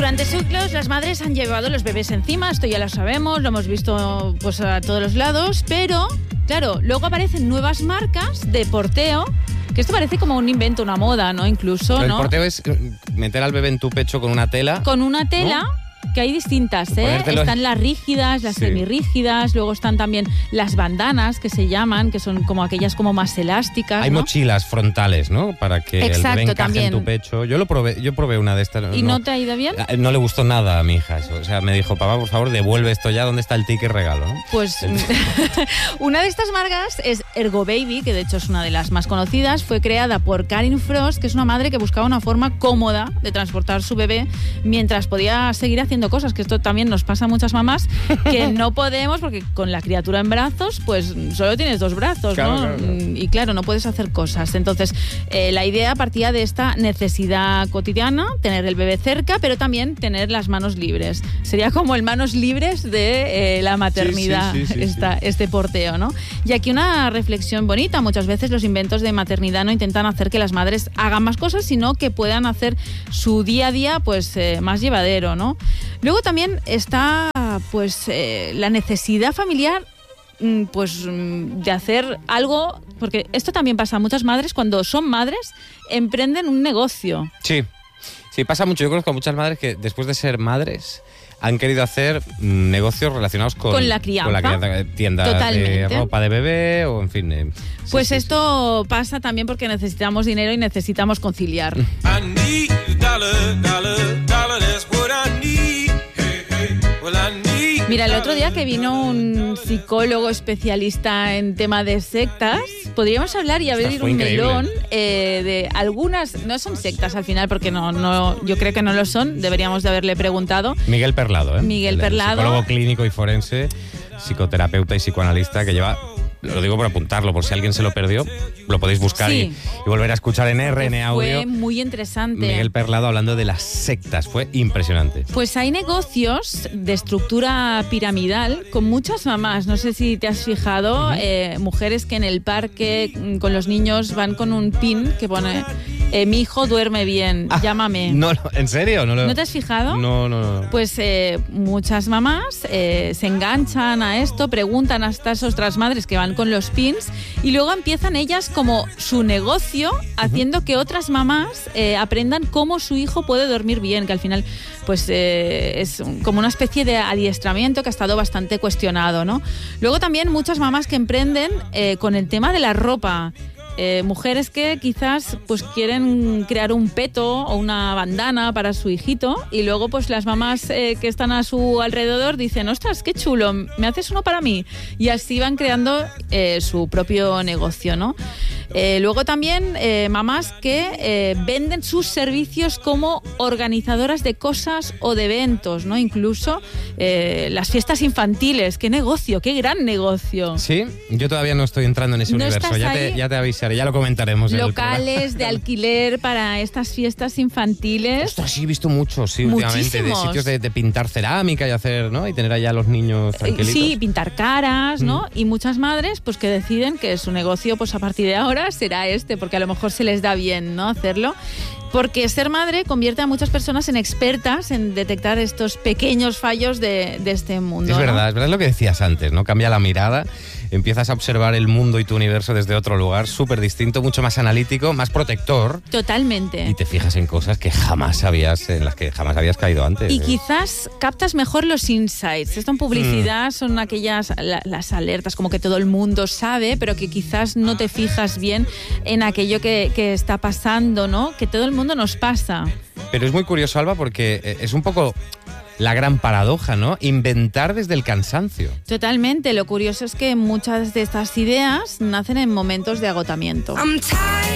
Durante siglos las madres han llevado los bebés encima, esto ya lo sabemos, lo hemos visto pues a todos los lados, pero claro, luego aparecen nuevas marcas de porteo, que esto parece como un invento, una moda, ¿no? Incluso, Pero ¿no? el porteo es meter al bebé en tu pecho con una tela. Con una tela, ¿no? Que hay distintas, ¿eh? Ponértelo... Están las rígidas, las semirrígidas, luego están también las bandanas, que se llaman, que son como aquellas como más elásticas, Hay ¿no? mochilas frontales, ¿no? Para que el bebé encaje también. en tu pecho. Yo probé una de estas. ¿Y no te ha ido bien? No le gustó nada a mi hija eso. O sea, me dijo, papá, por favor, devuelve esto ya. ¿Dónde está el ticket regalo? ¿No? Pues una de estas marcas es Ergo Baby, que de hecho es una de las más conocidas. Fue creada por Karin Frost, que es una madre que buscaba una forma cómoda de transportar su bebé mientras podía seguir haciendo cosas, que esto también nos pasa a muchas mamás, que no podemos, porque con la criatura en brazos, pues solo tienes dos brazos, claro, ¿no? Claro. Y claro, no puedes hacer cosas. Entonces, la idea partía de esta necesidad cotidiana, tener el bebé cerca, pero también tener las manos libres. Sería como el manos libres de la maternidad, este porteo, ¿no? Y aquí una reflexión bonita. Muchas veces los inventos de maternidad no intentan hacer que las madres hagan más cosas, sino que puedan hacer su día a día pues más llevadero, ¿no? Luego también está pues la necesidad familiar pues de hacer algo, porque esto también pasa a muchas madres cuando son madres, emprenden un negocio. Sí, pasa mucho. Yo conozco a muchas madres que después de ser madres han querido hacer negocios relacionados con la crianza, tiendas totalmente. De ropa de bebé o en fin. Pues esto pasa también porque necesitamos dinero y necesitamos conciliar. Mira, el otro día que vino un psicólogo especialista en tema de sectas, podríamos hablar y abrir un melón de algunas, no son sectas al final, porque no, yo creo que no lo son, deberíamos de haberle preguntado. Miguel Perlado, ¿eh? Miguel Perlado. Psicólogo clínico y forense, psicoterapeuta y psicoanalista, que lleva... Lo digo por apuntarlo, por si alguien se lo perdió, lo podéis buscar y volver a escuchar en RN Audio. Fue muy interesante. Miguel Perlado hablando de las sectas, fue impresionante. Pues hay negocios de estructura piramidal con muchas mamás, no sé si te has fijado, mujeres que en el parque con los niños van con un pin que pone... mi hijo duerme bien, llámame. No, ¿en serio? ¿No te has fijado? No. Pues muchas mamás se enganchan a esto, preguntan a estas otras madres que van con los pins y luego empiezan ellas como su negocio haciendo que otras mamás aprendan cómo su hijo puede dormir bien, que al final pues es como una especie de adiestramiento que ha estado bastante cuestionado, ¿no? Luego también muchas mamás que emprenden con el tema de la ropa. Mujeres que quizás pues quieren crear un peto o una bandana para su hijito y luego pues las mamás que están a su alrededor dicen, ostras, qué chulo, ¿me haces uno para mí? Y así van creando su propio negocio, ¿no? Luego también mamás que venden sus servicios como organizadoras de cosas o de eventos, ¿no? Incluso las fiestas infantiles. ¡Qué negocio! ¡Qué gran negocio! Sí, yo todavía no estoy entrando en ese universo. Ya te avisaré, ya lo comentaremos. Locales de alquiler para estas fiestas infantiles. Ostras, sí, he visto muchos, últimamente. De sitios de pintar cerámica y hacer, ¿no? Y tener allá a los niños tranquilitos. Sí, pintar caras, ¿no? Y muchas madres pues que deciden que su negocio pues a partir de ahora será porque a lo mejor se les da bien, ¿no? Hacerlo. Porque ser madre convierte a muchas personas en expertas en detectar estos pequeños fallos de este mundo. Es verdad lo que decías antes, ¿no? Cambia la mirada, empiezas a observar el mundo y tu universo desde otro lugar, súper distinto, mucho más analítico, más protector. Totalmente. Y te fijas en cosas en las que jamás habías caído antes. Y quizás captas mejor los insights. Esto en publicidad son aquellas, las alertas, como que todo el mundo sabe, pero que quizás no te fijas bien en aquello que está pasando, ¿no? Que todo el mundo nos pasa. Pero es muy curioso, Alba, porque es un poco la gran paradoja, ¿no? Inventar desde el cansancio. Totalmente. Lo curioso es que muchas de estas ideas nacen en momentos de agotamiento.